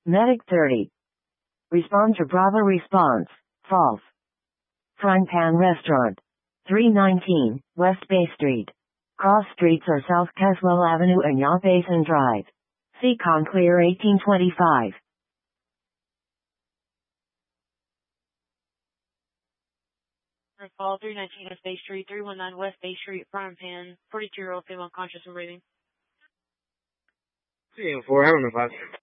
Medic 30. Respond to Bravo response. False. Frying Pan Restaurant. 319, West Bay Street. Cross streets are South Caswell Avenue and Yaw Basin Drive. See Conclear 1825. Call 319 West Bay Street, 319 West Bay Street, Frying Pan, 42-year-old female conscious and breathing. 304, I don't know if